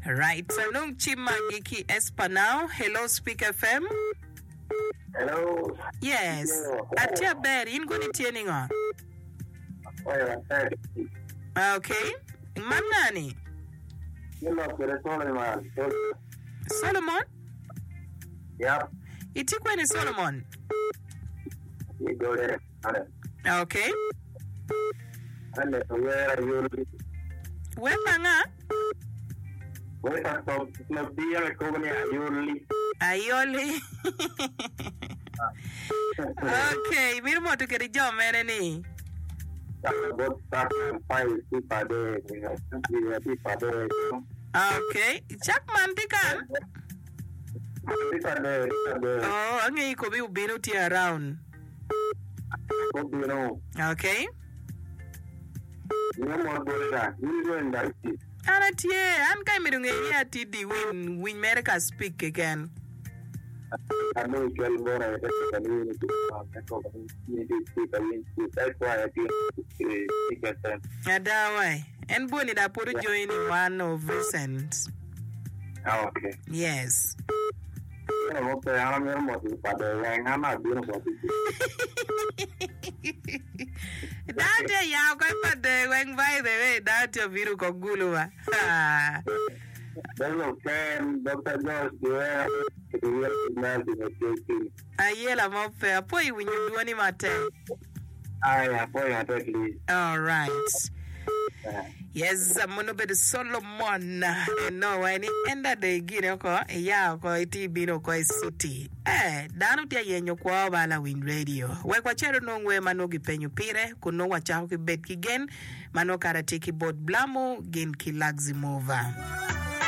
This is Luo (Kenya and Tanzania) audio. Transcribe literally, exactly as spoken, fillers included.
Right. Salung Chimangiki Espanao. Hello, Speak F M. Hello. Yes. Atia Ber, in good tuning on. Okay. Manani. You know, Solomon. Solomon? Yep. Itikweni Solomon. You go there. Okay. And where are you? Where manga? Where are some no beer company Ayoli? Ayoli. Okay, we want to get a job, man. Both start and five people there. People there. Okay. Jackman Dikan. People there. Oh, I'm going to be able to around. Okay. No more going you going that. And yeah, I'm coming here to the win win America speak again. I know you can go ahead and that's why I think Adawai. And Bonnie that put a join in one of recent. Okay. Yes. I'm okay, I'm not I'm not doing about That day, ya got the went by the way that your video Gulua. Ah, that's okay, Doctor Jones, yeah, I yell a mop fair boy when you do any matter. I appoint at least. All right. Yes, I'm going to be the Solomon. No, any end of the Guinea, ya, ko iti bino ko city. Eh, danu tia yenyo kwa wala win radio. We kwa chero nongwe manogi penyu pire, kuno wachaho ki bet ki gen, mano karatiki bot blamo, gen ki lagzi mova.